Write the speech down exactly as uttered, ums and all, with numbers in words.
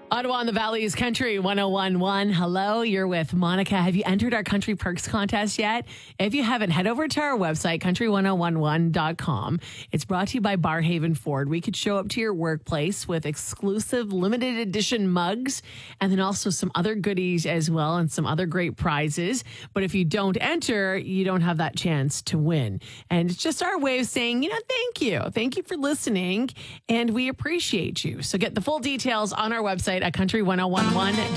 Ottawa and the Valley's Country one oh one point one. Hello, you're with Monica. Have you entered our Country Perks contest yet? If you haven't, head over to our website, country one oh one one dot com. It's brought to you by Barhaven Ford. We could show up to your workplace with exclusive limited edition mugs and then also some other goodies as well and some other great prizes. But if you don't enter, you don't have that chance to win. And it's just our way of saying, you know, thank you. Thank you for listening, and we appreciate you. So get the full details on our website at country one oh one one dot com.